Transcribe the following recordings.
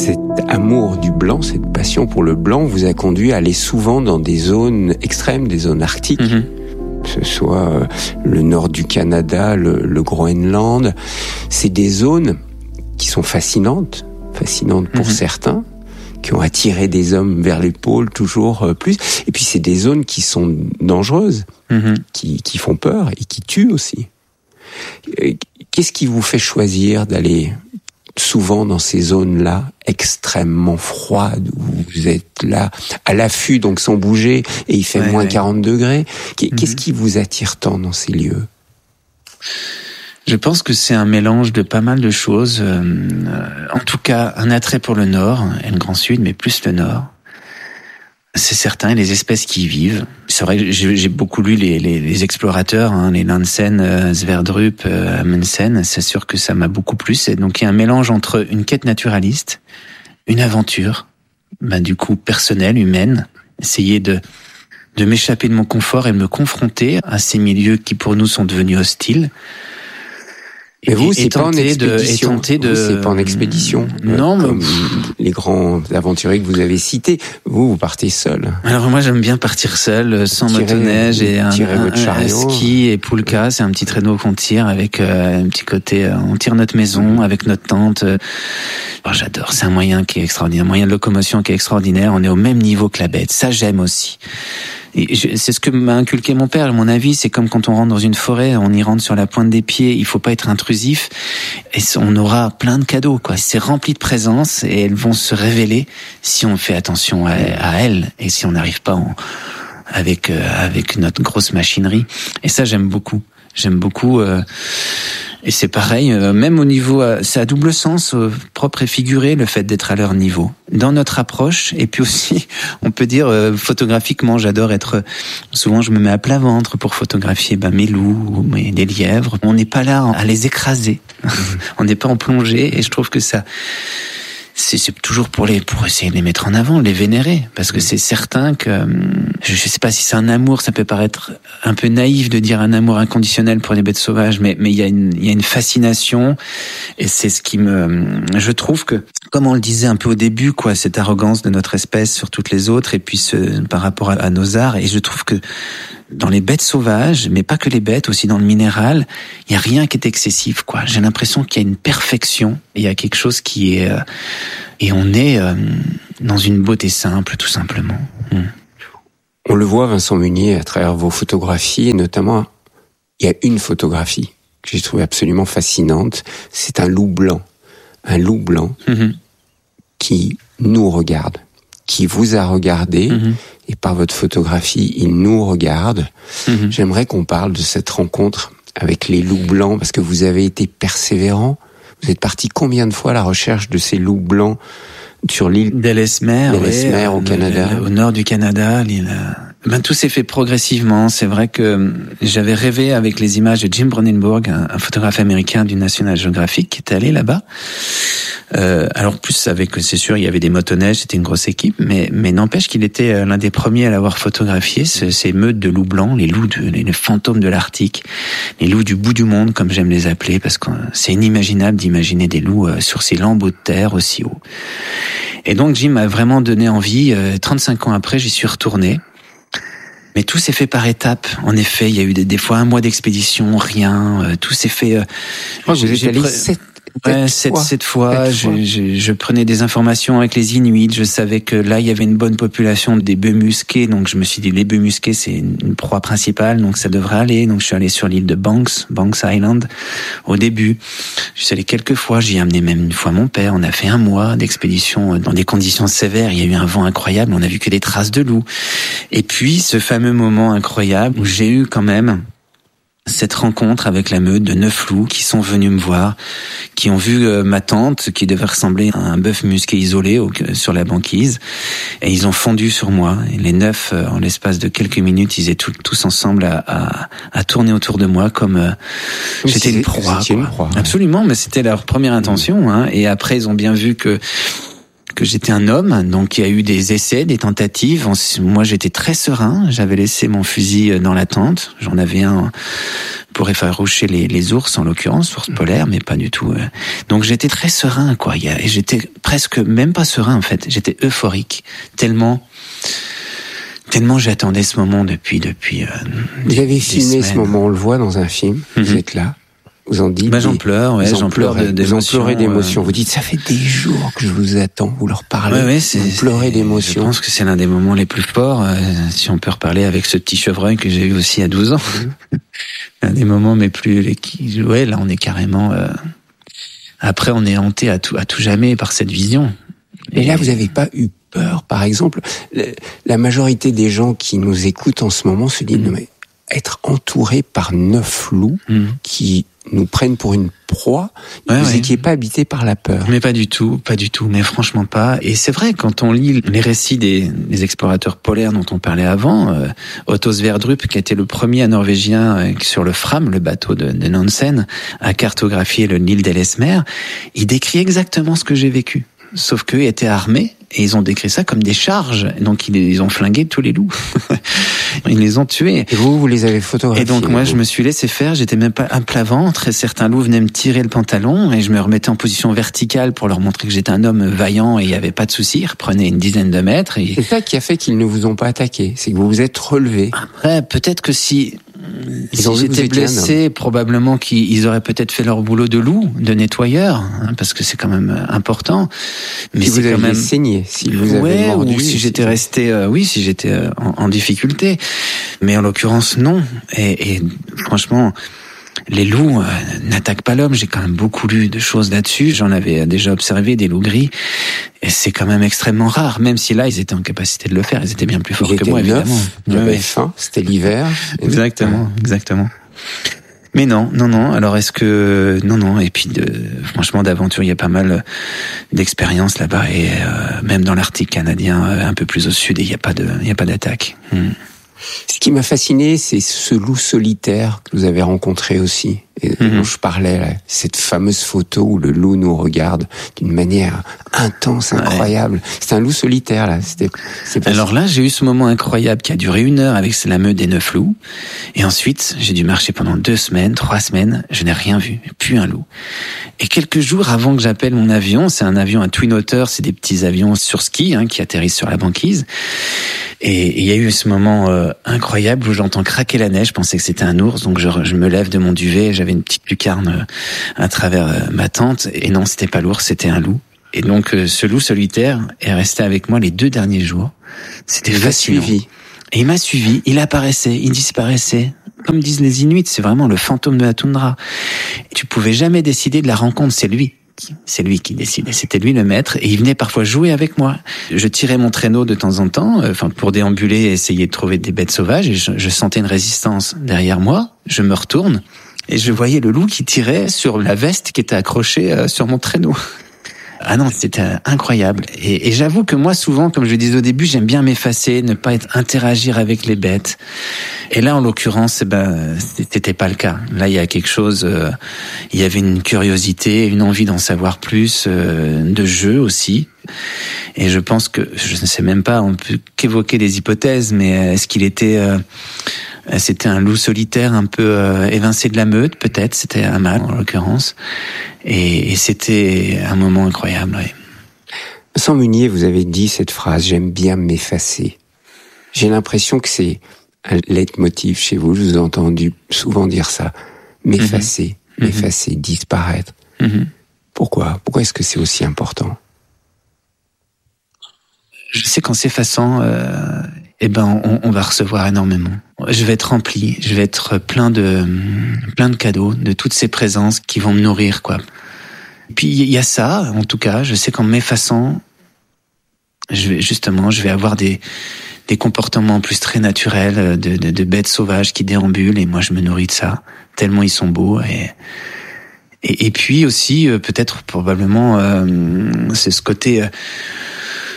cet amour du blanc, cette passion pour le blanc vous a conduit à aller souvent dans des zones extrêmes, des zones arctiques. Que ce soit le nord du Canada, le Groenland. C'est des zones qui sont fascinantes pour certains, qui ont attiré des hommes vers les pôles toujours plus. Et puis c'est des zones qui sont dangereuses, qui font peur et qui tuent aussi. Qu'est-ce qui vous fait choisir d'aller souvent dans ces zones-là extrêmement froides, où vous êtes là à l'affût, donc sans bouger, et il fait moins 40 degrés. Qu'est-ce qui vous attire tant dans ces lieux ? Je pense que c'est un mélange de pas mal de choses. En tout cas, un attrait pour le Nord et le Grand Sud, mais plus le Nord. C'est certain, les espèces qui y vivent. C'est vrai que j'ai beaucoup lu les explorateurs, les Nansen, Sverdrup, Amundsen. C'est sûr que ça m'a beaucoup plu. Et donc il y a un mélange entre une quête naturaliste, une aventure, du coup personnelle, humaine, essayer de m'échapper de mon confort et de me confronter à ces milieux qui pour nous sont devenus hostiles. Mais vous, c'est pas en expédition. C'est pas en expédition. Non, comme les grands aventuriers que vous avez cités. Vous partez seul. Alors moi, j'aime bien partir seul, sans motoneige et un ski et poulka. C'est un petit traîneau qu'on tire avec un petit côté. On tire notre maison avec notre tente. J'adore. C'est un moyen qui est extraordinaire, un moyen de locomotion qui est extraordinaire. On est au même niveau que la bête. Ça, j'aime aussi. C'est ce que m'a inculqué mon père. Mon avis, c'est comme quand on rentre dans une forêt, on y rentre sur la pointe des pieds. Il faut pas être intrusif et on aura plein de cadeaux, quoi. C'est rempli de présences et elles vont se révéler si on fait attention à elles et si on n'arrive pas avec notre grosse machinerie. Et ça, j'aime beaucoup. Et c'est pareil, même au niveau, c'est à double sens, propre et figuré, le fait d'être à leur niveau. Dans notre approche, et puis aussi, on peut dire, photographiquement, j'adore souvent je me mets à plat ventre pour photographier mes loups ou les lièvres. On n'est pas là à les écraser. On n'est pas en plongée, et je trouve que ça, c'est toujours pour essayer de les mettre en avant, les vénérer, parce que c'est certain que je sais pas si c'est un amour, ça peut paraître un peu naïf de dire un amour inconditionnel pour les bêtes sauvages, mais il y a une fascination, et c'est ce qui je trouve que, comme on le disait un peu au début, quoi, cette arrogance de notre espèce sur toutes les autres, et puis par rapport à nos arts, et je trouve que dans les bêtes sauvages, mais pas que les bêtes, aussi dans le minéral, il y a rien qui est excessif, quoi. J'ai l'impression qu'il y a une perfection, il y a quelque chose qui est et on est dans une beauté simple, tout simplement. On le voit, Vincent Munier, à travers vos photographies, et notamment, il y a une photographie que j'ai trouvée absolument fascinante. C'est un loup blanc qui nous regarde, qui vous a regardé. Et par votre photographie, il nous regarde. J'aimerais qu'on parle de cette rencontre avec les loups blancs, parce que vous avez été persévérant. Vous êtes parti combien de fois à la recherche de ces loups blancs sur l'île d'Ellesmere, au Canada, au nord du Canada, l'île. Tout s'est fait progressivement. C'est vrai que j'avais rêvé avec les images de Jim Brandenburg, un photographe américain du National Geographic, qui était allé là-bas. Alors plus c'est sûr, il y avait des motoneiges, c'était une grosse équipe, mais n'empêche qu'il était l'un des premiers à l'avoir photographié, ces meutes de loups blancs, les fantômes de l'Arctique, les loups du bout du monde, comme j'aime les appeler, parce que c'est inimaginable d'imaginer des loups sur ces lambeaux de terre aussi haut. Et donc Jim m'a vraiment donné envie. 35 ans après, j'y suis retourné. Mais tout s'est fait par étapes. En effet, il y a eu des fois un mois d'expédition, rien. Tout s'est fait. Vous êtes allé 7 fois. Je prenais des informations avec les Inuits. Je savais que là, il y avait une bonne population des bœufs musqués. Donc, je me suis dit, les bœufs musqués, c'est une proie principale. Donc, ça devrait aller. Donc, je suis allé sur l'île de Banks Island. Au début, je suis allé quelques fois. J'y ai amené même une fois mon père. On a fait un mois d'expédition dans des conditions sévères. Il y a eu un vent incroyable. On a vu que des traces de loups. Et puis, ce fameux moment incroyable où j'ai eu quand même cette rencontre avec la meute de 9 loups qui sont venus me voir, qui ont vu ma tente qui devait ressembler à un bœuf musqué isolé sur la banquise, et ils ont fondu sur moi. Et les 9, en l'espace de quelques minutes, ils étaient tous ensemble à tourner autour de moi comme j'étais une proie. Absolument, mais c'était leur première intention. Et après, ils ont bien vu que j'étais un homme, donc il y a eu des essais, des tentatives. Moi, j'étais très serein. J'avais laissé mon fusil dans la tente. J'en avais un pour effaroucher les ours, en l'occurrence, ours polaires, mais pas du tout. Donc j'étais très serein, quoi. Et j'étais presque même pas serein, en fait. J'étais euphorique, tellement j'attendais ce moment depuis. Vous avez filmé ce moment, on le voit dans un film. Vous êtes là. Vous en dites. J'en pleure, j'en pleure d'émotion. Vous en pleurez d'émotion. Vous dites, ça fait des jours que je vous attends. Vous leur parlez. Vous pleurez d'émotion. Je pense que c'est l'un des moments les plus forts. Si on peut reparler avec ce petit chevreuil que j'ai eu aussi à 12 ans. L'un des moments là, on est carrément, après, on est hanté à tout jamais par cette vision. Et là, vous n'avez pas eu peur, par exemple? La majorité des gens qui nous écoutent en ce moment se disent, non, mais être entouré par 9 loups qui nous prennent pour une proie, vous n'étiez pas habité par la peur. Mais pas du tout, mais franchement pas. Et c'est vrai, quand on lit les récits des explorateurs polaires dont on parlait avant, Otto Sverdrup, qui était le premier norvégien sur le Fram, le bateau de Nansen, à cartographier l'île d'Ellesmer, il décrit exactement ce que j'ai vécu. Sauf qu'eux étaient armés, et ils ont décrit ça comme des charges. Donc ils ont flingué tous les loups. Ils les ont tués. Et vous les avez photographiés. Et donc moi je me suis laissé faire, j'étais même pas à plat ventre, et certains loups venaient me tirer le pantalon, et je me remettais en position verticale pour leur montrer que j'étais un homme vaillant et il n'y avait pas de souci. Ils reprenaient une dizaine de mètres. Et... C'est ça qui a fait qu'ils ne vous ont pas attaqué, c'est que vous vous êtes relevé. Après, peut-être que si j'étais blessé, probablement qu'ils auraient peut-être fait leur boulot de loup, de nettoyeur, parce que c'est quand même important. Mais si vous aviez saigné, si vous avez mordu, ou si j'étais resté, si j'étais en difficulté. Mais en l'occurrence, non. Et franchement, les loups n'attaquent pas l'homme. J'ai quand même beaucoup lu de choses là-dessus. J'en avais déjà observé des loups gris. Et c'est quand même extrêmement rare. Même si là, ils étaient en capacité de le faire. Ils étaient bien plus forts que moi, évidemment. Il y avait faim. C'était l'hiver. Exactement. Mais non. Alors est-ce que non. Et puis franchement, d'aventure, il y a pas mal d'expériences là-bas. Et même dans l'Arctique canadien, un peu plus au sud, il y a pas d'attaque. Ce qui m'a fasciné, c'est ce loup solitaire que vous avez rencontré aussi, et dont je parlais, là, cette fameuse photo où le loup nous regarde d'une manière intense, incroyable. C'est un loup solitaire, là. Alors là, j'ai eu ce moment incroyable qui a duré 1 heure avec la meute des 9 loups. Et ensuite, j'ai dû marcher pendant 2 semaines, 3 semaines. Je n'ai rien vu, plus un loup. Et quelques jours avant que j'appelle mon avion, c'est un avion à Twin Otter, c'est des petits avions sur ski, qui atterrissent sur la banquise. Et il y a eu ce moment incroyable où j'entends craquer la neige. Je pensais que c'était un ours, donc je me lève de mon duvet. J'avais une petite lucarne à travers ma tente. Et non, c'était pas l'ours, c'était un loup. Et donc ce loup solitaire est resté avec moi les 2 derniers jours. C'était fascinant. Et il m'a suivi. Il apparaissait, il disparaissait. Comme disent les Inuits, c'est vraiment le fantôme de la toundra. Et tu pouvais jamais décider de la rencontre, c'est lui qui décidait. C'était lui le maître, et il venait parfois jouer avec moi. Je tirais mon traîneau de temps en temps, pour déambuler et essayer de trouver des bêtes sauvages, et je sentais une résistance derrière moi. Je me retourne, et je voyais le loup qui tirait sur la veste qui était accrochée sur mon traîneau. Ah non, c'était incroyable. Et j'avoue que moi, souvent, comme je le disais au début, j'aime bien m'effacer, ne pas interagir avec les bêtes. Et là, en l'occurrence, c'était pas le cas. Là, il y a quelque chose, il y avait une curiosité, une envie d'en savoir plus, de jeu aussi. Et je pense que, je ne sais même pas, on peut qu'évoquer des hypothèses, mais est-ce qu'il était... C'était un loup solitaire un peu évincé de la meute, peut-être. C'était un mâle, en l'occurrence. Et c'était un moment incroyable, oui. Vincent Munier, vous avez dit cette phrase, j'aime bien m'effacer. J'ai l'impression que c'est un leitmotiv chez vous. Je vous ai entendu souvent dire ça. M'effacer, m'effacer, disparaître. Pourquoi est-ce que c'est aussi important? Je sais qu'en s'effaçant, on va recevoir énormément. Je vais être rempli, je vais être plein de cadeaux, de toutes ces présences qui vont me nourrir, quoi. Et puis il y a ça, en tout cas, je sais qu'en m'effaçant, je vais avoir des comportements plus très naturels, de bêtes sauvages qui déambulent, et moi je me nourris de ça, tellement ils sont beaux. Et puis aussi, peut-être, probablement, c'est ce côté...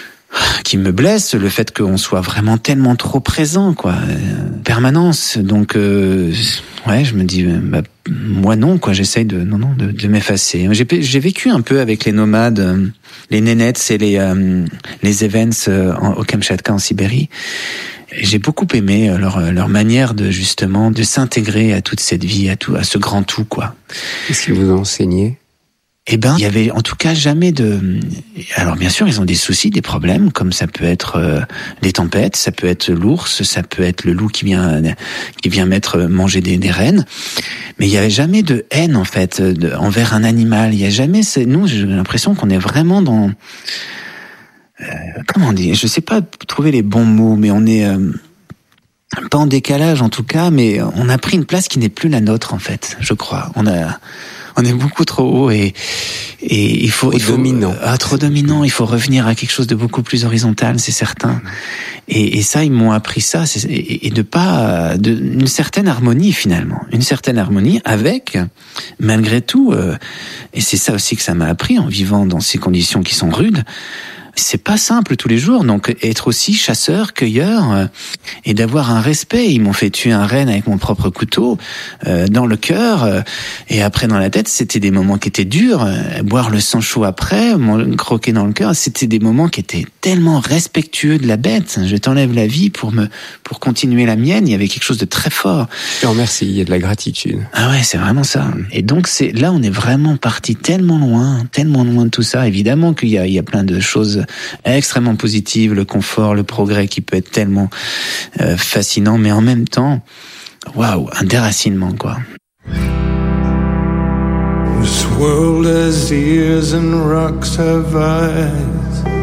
me blesse, le fait qu'on soit vraiment tellement trop présent, quoi, permanence. Donc, ouais, je me dis, moi non, quoi, j'essaye de m'effacer. J'ai vécu un peu avec les nomades, les nénettes et les events au Kamchatka, en Sibérie. J'ai beaucoup aimé leur manière de s'intégrer à toute cette vie, à ce grand tout, quoi. Qu'est-ce qu'ils vous ont enseigné? Eh ben, il y avait en tout cas jamais alors bien sûr, ils ont des soucis, des problèmes, comme ça peut être les tempêtes, ça peut être l'ours, ça peut être le loup qui vient manger des rennes. Mais il y avait jamais de haine, en fait, envers un animal. Il y a jamais nous, j'ai l'impression qu'on est vraiment dans comment on dit, je sais pas trouver les bons mots, mais on est pas en décalage en tout cas, mais on a pris une place qui n'est plus la nôtre, en fait, je crois. On est beaucoup trop haut et il faut dominant. Trop dominant. Il faut revenir à quelque chose de beaucoup plus horizontal, c'est certain. Et ça, ils m'ont appris ça, et une certaine harmonie finalement, une certaine harmonie avec, malgré tout, et c'est ça aussi que ça m'a appris en vivant dans ces conditions qui sont rudes. C'est pas simple tous les jours, donc être aussi chasseur, cueilleur, et d'avoir un respect. Ils m'ont fait tuer un renne avec mon propre couteau, dans le cœur, et après dans la tête. C'était des moments qui étaient durs. Boire le sang chaud après, croquer dans le cœur, c'était des moments qui étaient tellement respectueux de la bête. Je t'enlève la vie pour continuer la mienne. Il y avait quelque chose de très fort. Je te remercie, il y a de la gratitude. Ah ouais, c'est vraiment ça. Et donc là, on est vraiment parti tellement loin de tout ça. Évidemment qu'il y a plein de choses extrêmement positives, le confort, le progrès qui peut être tellement fascinant, mais en même temps, waouh, un déracinement, quoi. This world has ears and rocks have eyes.